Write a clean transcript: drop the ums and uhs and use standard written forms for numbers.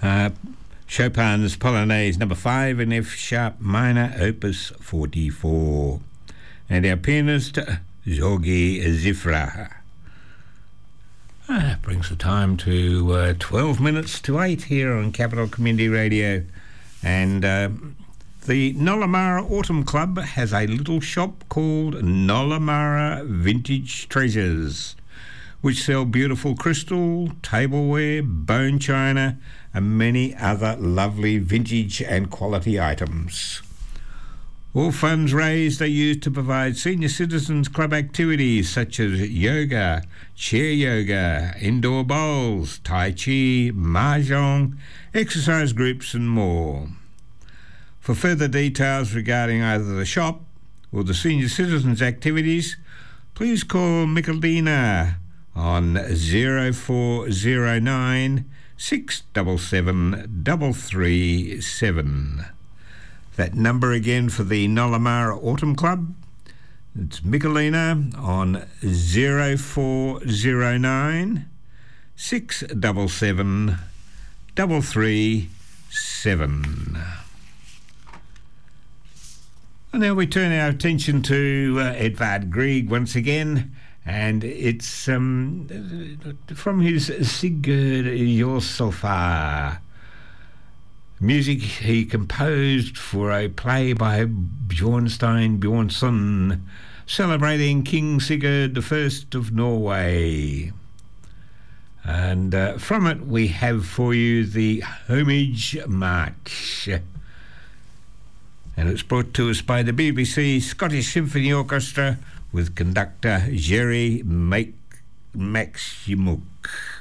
Chopin's Polonaise number 5 in F sharp minor, opus 44. And our pianist, Georgi Zifra. Brings the time to 12 minutes to 8 here on Capital Community Radio. And the Nollamara Autumn Club has a little shop called Nollamara Vintage Treasures, which sell beautiful crystal, tableware, bone china, and many other lovely vintage and quality items. All funds raised are used to provide senior citizens club activities such as yoga, chair yoga, indoor bowls, tai chi, mahjong, exercise groups and more. For further details regarding either the shop or the senior citizens activities, please call Michelina on 0409 677 337. That number again for the Nollamara Autumn Club, it's Michelina on 0409 677 337. And now we turn our attention to Edvard Grieg once again, and it's from his Sigurd Jorsalfar. Music he composed for a play by Bjornstein Bjornsson celebrating King Sigurd I of Norway. And from it we have for you the Homage March. And it's brought to us by the BBC Scottish Symphony Orchestra with conductor Jerry Maximuk.